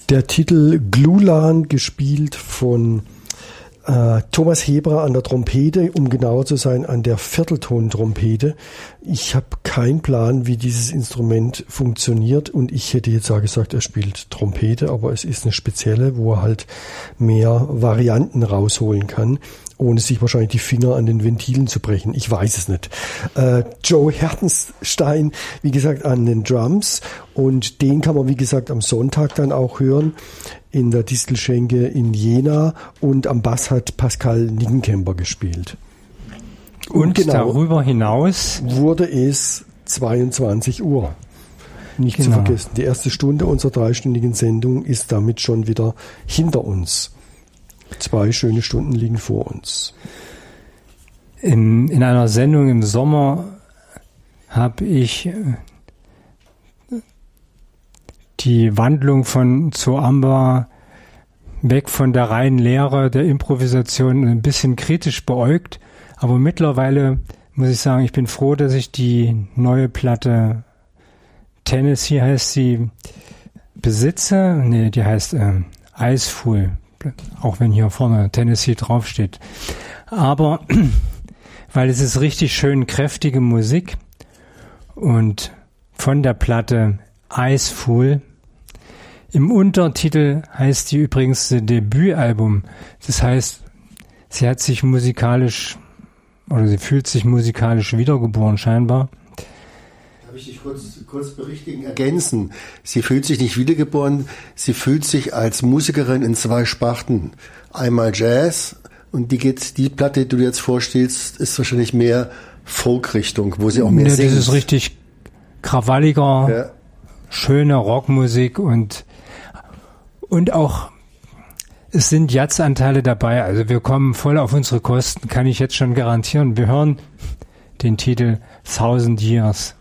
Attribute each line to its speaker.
Speaker 1: Der Titel Glulan, gespielt von Thomas Hebra an der Trompete, um genauer zu sein, an der Vierteltontrompete. Ich habe keinen Plan, wie dieses Instrument funktioniert, und ich hätte jetzt auch gesagt, er spielt Trompete, aber es ist eine spezielle, wo er halt mehr Varianten rausholen kann, ohne sich wahrscheinlich die Finger an den Ventilen zu brechen. Ich weiß es nicht. Joe Hertenstein, wie gesagt, an den Drums, und den kann man, wie gesagt, am Sonntag dann auch hören in der Distelschenke in Jena, und am Bass hat Pascal Nickenkemper gespielt.
Speaker 2: Und genau, darüber hinaus
Speaker 1: wurde es 22 Uhr. Nicht zu vergessen, die erste Stunde unserer 3-stündigen Sendung ist damit schon wieder hinter uns. 2 schöne Stunden liegen vor uns.
Speaker 2: In einer Sendung im Sommer habe ich die Wandlung von Zoamba weg von der reinen Lehre der Improvisation ein bisschen kritisch beäugt. Aber mittlerweile muss ich sagen, ich bin froh, dass ich die neue Platte Tennessee heißt sie, besitze. Nee, die heißt Iceful, auch wenn hier vorne Tennessee draufsteht. Aber weil es ist richtig schön kräftige Musik, und von der Platte Iceful, im Untertitel heißt die übrigens Debütalbum. Das heißt, sie fühlt sich musikalisch wiedergeboren scheinbar.
Speaker 3: Darf ich dich kurz berichtigen, ergänzen? Sie fühlt sich nicht wiedergeboren, sie fühlt sich als Musikerin in 2 Sparten. Einmal Jazz, und die Platte, die du dir jetzt vorstellst, ist wahrscheinlich mehr Folk-Richtung, wo sie auch mehr singt.
Speaker 2: Das ist richtig krawalliger, schöne Rockmusik, und auch es sind Jazzanteile dabei. Also wir kommen voll auf unsere Kosten, kann ich jetzt schon garantieren. Wir hören den Titel 1000 Years.